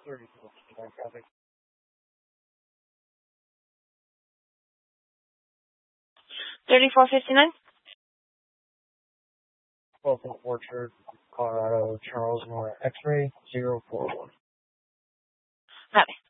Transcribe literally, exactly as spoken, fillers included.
thirty-four fifty-nine traffic. thirty-four fifty-nine? twelve Orchard, Colorado, Charles Moore, X-ray, zero four one. Copy.